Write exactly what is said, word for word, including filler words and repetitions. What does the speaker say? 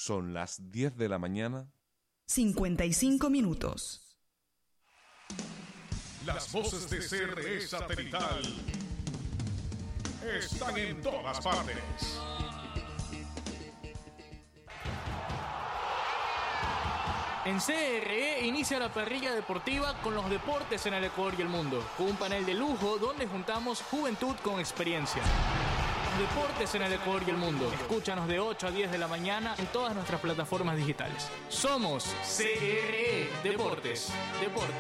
Son las diez de la mañana. cincuenta y cinco minutos. Las voces de C R E Satelital están en todas partes. En C R E inicia la parrilla deportiva con los deportes en el Ecuador y el mundo, con un panel de lujo donde juntamos juventud con experiencia. Los deportes en el Ecuador y el mundo. Escúchanos de ocho a diez de la mañana en todas nuestras plataformas digitales. Somos C R E Deportes. Deportes.